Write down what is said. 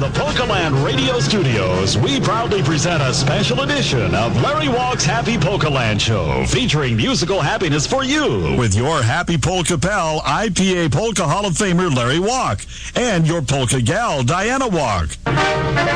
the Polkaland Radio Studios, we proudly present a special edition of Larry Walk's Happy Polkaland Show, featuring musical happiness for you with your Happy Polka pal, IPA Polka Hall of Famer Larry Walk, and your Polka gal, Diana Walk.